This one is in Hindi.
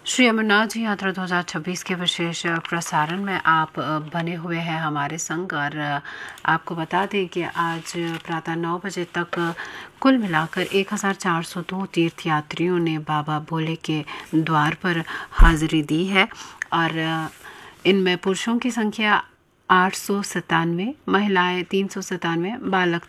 श्री अमरनाथ जी यात्रा 2026 के विशेष प्रसारण में आप बने हुए हैं हमारे संग। और आपको बता दें कि आज प्रातः 9 बजे तक कुल मिलाकर 1402 तीर्थयात्रियों ने बाबा भोले के द्वार पर हाजिरी दी है। और इनमें पुरुषों की संख्या 897, महिलाएं 397, बालक